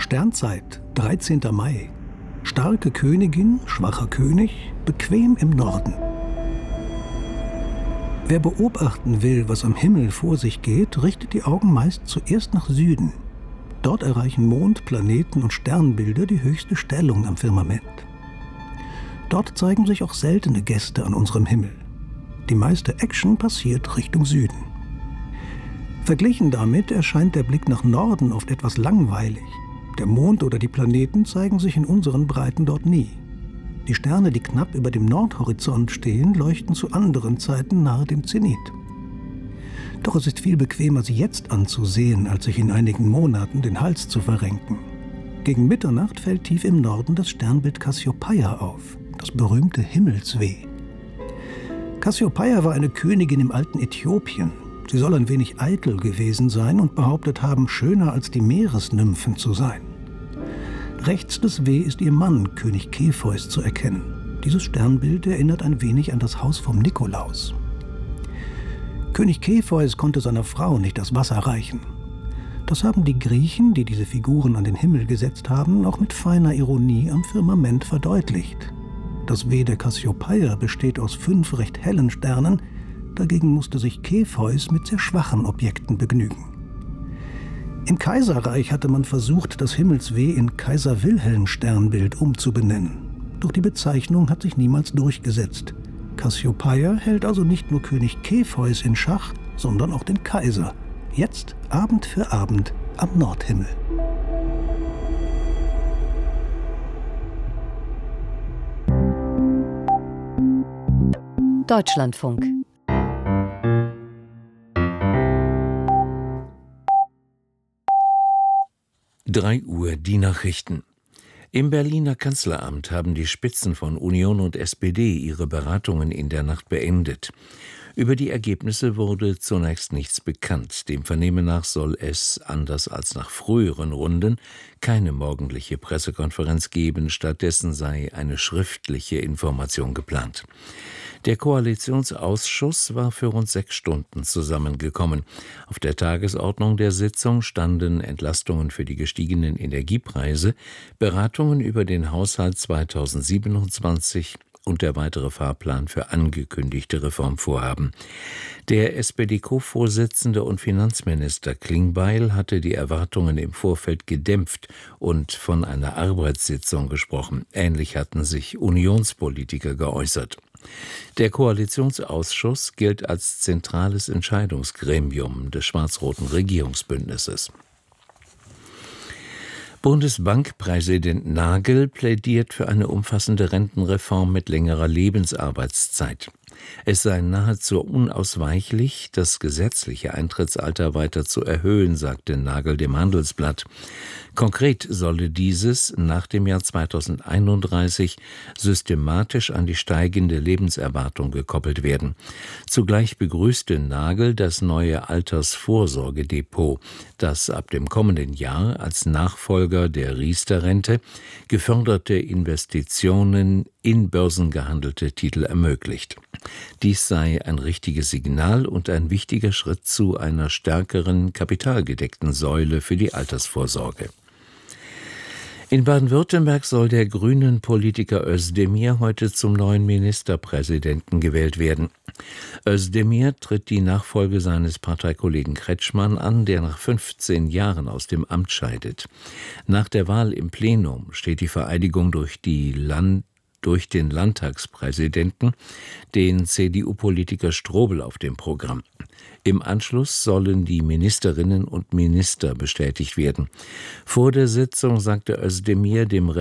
Sternzeit, 13. Mai. Starke Königin, schwacher König, bequem im Norden. Wer beobachten will, was am Himmel vor sich geht, richtet die Augen meist zuerst nach Süden. Dort erreichen Mond, Planeten und Sternbilder die höchste Stellung am Firmament. Dort zeigen sich auch seltene Gäste an unserem Himmel. Die meiste Action passiert Richtung Süden. Verglichen damit erscheint der Blick nach Norden oft etwas langweilig. Der Mond oder die Planeten zeigen sich in unseren Breiten dort nie. Die Sterne, die knapp über dem Nordhorizont stehen, leuchten zu anderen Zeiten nahe dem Zenit. Doch es ist viel bequemer, sie jetzt anzusehen, als sich in einigen Monaten den Hals zu verrenken. Gegen Mitternacht fällt tief im Norden das Sternbild Kassiopeia auf, das berühmte Himmelsweh. Kassiopeia war eine Königin im alten Äthiopien. Sie soll ein wenig eitel gewesen sein und behauptet haben, schöner als die Meeresnymphen zu sein. Rechts des W ist ihr Mann, König Kepheus, zu erkennen. Dieses Sternbild erinnert ein wenig an das Haus vom Nikolaus. König Kepheus konnte seiner Frau nicht das Wasser reichen. Das haben die Griechen, die diese Figuren an den Himmel gesetzt haben, auch mit feiner Ironie am Firmament verdeutlicht. Das W der Kassiopeia besteht aus 5 recht hellen Sternen, dagegen musste sich Kepheus mit sehr schwachen Objekten begnügen. Im Kaiserreich hatte man versucht, das Himmelsweh in Kaiser-Wilhelm-Sternbild umzubenennen. Doch die Bezeichnung hat sich niemals durchgesetzt. Kassiopeia hält also nicht nur König Kepheus in Schach, sondern auch den Kaiser. Jetzt Abend für Abend am Nordhimmel. Deutschlandfunk. Uhr, die Nachrichten. Im Berliner Kanzleramt haben die Spitzen von Union und SPD ihre Beratungen in der Nacht beendet. Über die Ergebnisse wurde zunächst nichts bekannt. Dem Vernehmen nach soll es, anders als nach früheren Runden, keine morgendliche Pressekonferenz geben. Stattdessen sei eine schriftliche Information geplant. Der Koalitionsausschuss war für rund 6 Stunden zusammengekommen. Auf der Tagesordnung der Sitzung standen Entlastungen für die gestiegenen Energiepreise, Beratungen über den Haushalt 2027 und der weitere Fahrplan für angekündigte Reformvorhaben. Der SPD-Co-Vorsitzende und Finanzminister Klingbeil hatte die Erwartungen im Vorfeld gedämpft und von einer Arbeitssitzung gesprochen. Ähnlich hatten sich Unionspolitiker geäußert. Der Koalitionsausschuss gilt als zentrales Entscheidungsgremium des schwarz-roten Regierungsbündnisses. Bundesbankpräsident Nagel plädiert für eine umfassende Rentenreform mit längerer Lebensarbeitszeit. Es sei nahezu unausweichlich, das gesetzliche Eintrittsalter weiter zu erhöhen, sagte Nagel dem Handelsblatt. Konkret solle dieses nach dem Jahr 2031 systematisch an die steigende Lebenserwartung gekoppelt werden. Zugleich begrüßte Nagel das neue Altersvorsorgedepot, das ab dem kommenden Jahr als Nachfolger der Riester-Rente geförderte Investitionen in börsengehandelte Titel ermöglicht. Dies sei ein richtiges Signal und ein wichtiger Schritt zu einer stärkeren kapitalgedeckten Säule für die Altersvorsorge. In Baden-Württemberg soll der Grünen-Politiker Özdemir heute zum neuen Ministerpräsidenten gewählt werden. Özdemir tritt die Nachfolge seines Parteikollegen Kretschmann an, der nach 15 Jahren aus dem Amt scheidet. Nach der Wahl im Plenum steht die Vereidigung durch den Landtagspräsidenten, den CDU-Politiker Strobel, auf dem Programm. Im Anschluss sollen die Ministerinnen und Minister bestätigt werden. Vor der Sitzung sagte Özdemir dem